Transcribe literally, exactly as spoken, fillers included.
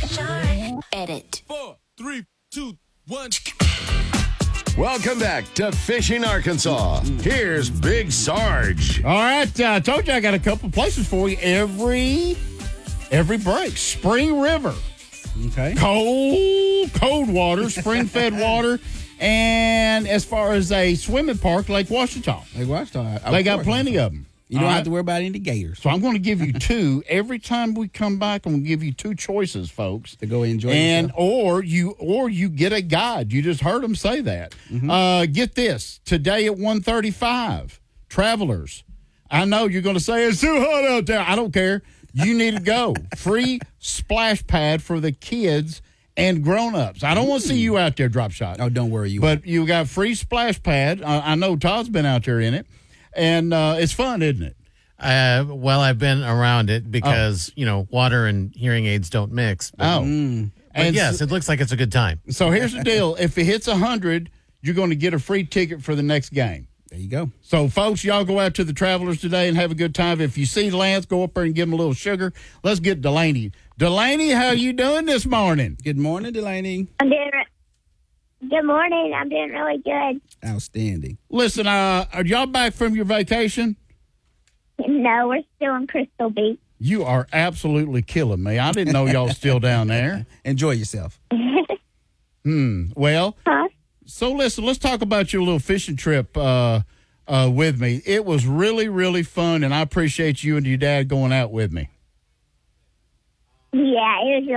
Edit. Four, three, two, one. Welcome back to Fishing Arkansas. Here's Big Sarge. All right, uh, I told you I got a couple places for you every every break. Spring River, Okay. cold, cold water, spring-fed water, and as far as a swimming park, Lake Washita. Lake Washita. They got plenty of them. You don't have to worry about any gators. So I'm going to give you two every time we come back. I'm going to give you two choices, folks, To go enjoy and yourself. or you or you get a guide. You just heard them say that. Mm-hmm. Uh, get this today at one thirty-five. Travelers, I know you're going to say it's too hot out there. I don't care. You need to go. Free splash pad for the kids and grown-ups. I don't want to see you out there drop shot. Oh, don't worry. You But you got free splash pad. Uh, I know Todd's been out there in it, and uh, it's fun, isn't it? Uh, well, I've been around it because, you know, water and hearing aids don't mix. But, Oh. but And yes, so, it looks like it's a good time. so here's the deal. If it hits one hundred, you're going to get a free ticket for the next game. There you go. So, folks, y'all go out to the Travelers today and have a good time. If you see Lance, go up there and give him a little sugar. Let's get Delaney. Delaney, how you doing this morning? Good morning, Delaney. I'm doing. Re- Good morning. I'm doing really good. Outstanding. Listen, uh, are y'all back from your vacation? No, we're still in Crystal Beach. You are absolutely killing me. I didn't know y'all was still down there. Enjoy yourself. Hmm. Well, Huh? so listen, let's talk about your little fishing trip uh, uh, with me. It was really, really fun, and I appreciate you and your dad going out with me. Yeah, it was